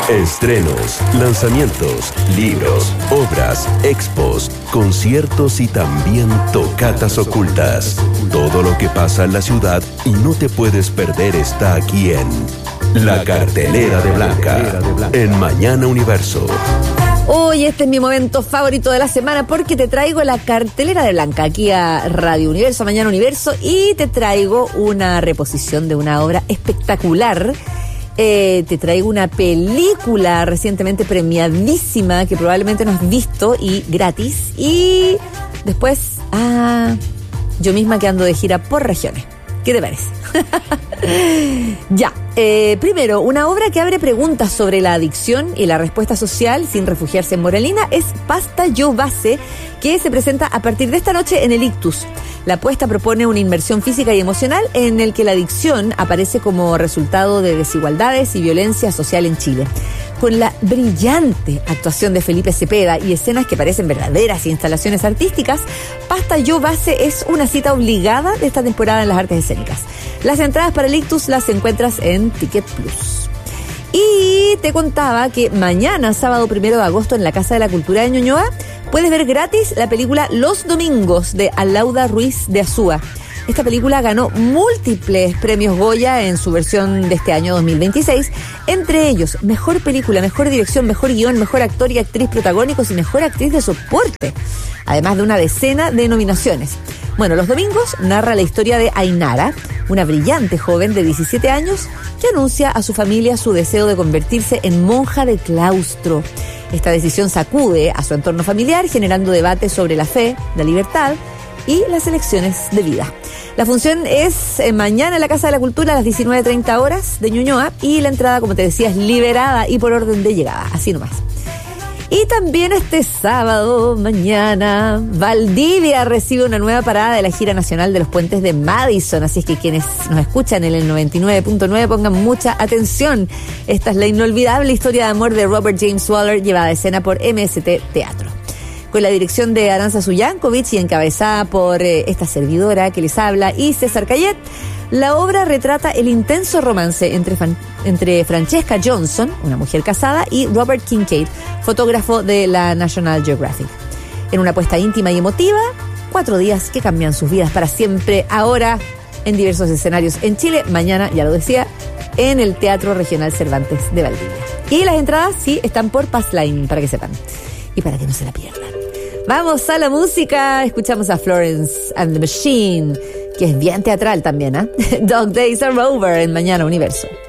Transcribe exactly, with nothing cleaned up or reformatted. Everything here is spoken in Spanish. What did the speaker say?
Estrenos, lanzamientos, libros, obras, expos, conciertos y también tocatas ocultas. Todo lo que pasa en la ciudad y no te puedes perder está aquí en La Cartelera de Blanca, en Mañana Universo. Hoy este es mi momento favorito de la semana porque te traigo la cartelera de Blanca aquí a Radio Universo, Mañana Universo, y te traigo una reposición de una obra espectacular. Eh, te traigo una película recientemente premiadísima que probablemente no has visto y gratis. Y después, ah, yo misma que ando de gira por regiones. ¿Qué te parece? Ya, eh, primero, una obra que abre preguntas sobre la adicción y la respuesta social sin refugiarse en moralina es Pasta Yo Base, que se presenta a partir de esta noche en el Ictus. La apuesta propone una inmersión física y emocional en el que la adicción aparece como resultado de desigualdades y violencia social en Chile. Con la brillante actuación de Felipe Cepeda y escenas que parecen verdaderas instalaciones artísticas, Pasta Yo Base es una cita obligada de esta temporada en las artes escénicas. Las entradas para el Ictus las encuentras en Ticket Plus. Y te contaba que mañana, sábado primero de agosto, en la Casa de la Cultura de Ñuñoa, puedes ver gratis la película Los Domingos de Alauda Ruiz de Azúa. Esta película ganó múltiples premios Goya en su versión de este año dos mil veintiséis, entre ellos Mejor Película, Mejor Dirección, Mejor Guión, Mejor Actor y Actriz Protagónicos y Mejor Actriz de Soporte, además de una decena de nominaciones. Bueno, Los Domingos narra la historia de Ainara, una brillante joven de diecisiete años que anuncia a su familia su deseo de convertirse en monja de claustro. Esta decisión sacude a su entorno familiar, generando debates sobre la fe, la libertad y las elecciones de vida. La función es eh, mañana en la Casa de la Cultura a las diecinueve treinta horas de Ñuñoa, y la entrada, como te decía, es liberada y por orden de llegada, así nomás. Y también este sábado, mañana, Valdivia recibe una nueva parada de la gira nacional de los puentes de Madison, así es que quienes nos escuchan en el noventa y nueve punto nueve pongan mucha atención. Esta es la inolvidable historia de amor de Robert James Waller, llevada a escena por M S T Teatro. Con la dirección de Aranza Suyankovich y encabezada por eh, esta servidora que les habla y César Cayet, la obra retrata el intenso romance entre, fan, entre Francesca Johnson, una mujer casada, y Robert Kincaid, fotógrafo de la National Geographic. En una apuesta íntima y emotiva, cuatro días que cambian sus vidas para siempre, ahora en diversos escenarios en Chile, mañana, ya lo decía, en el Teatro Regional Cervantes de Valdivia. Y las entradas sí están por Passline, para que sepan y para que no se la pierdan. Vamos a la música, escuchamos a Florence and the Machine, que es bien teatral también, ¿eh? Dog Days Are Over en Mañana Universo.